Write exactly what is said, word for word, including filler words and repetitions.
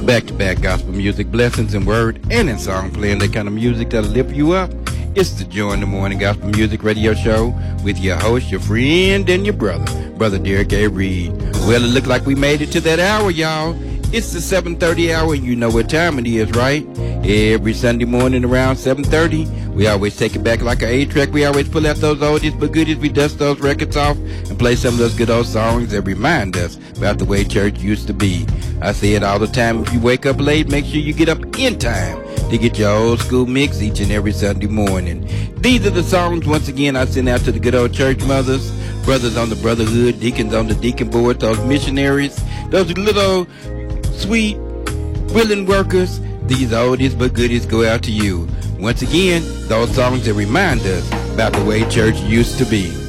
Back-to-back gospel music, blessings in word and in song, playing that kind of music that'll lift you up. It's the Joy in the Morning Gospel Music Radio Show with your host, your friend, and your brother, Brother Derek A. Reed. Well, it looked like we made it to that hour, y'all. It's the seven thirty hour. You know what time it is, right? Every Sunday morning around seven thirty, we always take it back like an eight-track. We always pull out those oldies but goodies. We dust those records off and play some of those good old songs that remind us about the way church used to be. I say it all the time. If you wake up late, make sure you get up in time to get your old school mix each and every Sunday morning. These are the songs, once again, I send out to the good old church mothers, brothers on the brotherhood, deacons on the deacon board, those missionaries, those little sweet, willing workers. These oldies but goodies go out to you. Once again, those songs that remind us about the way church used to be.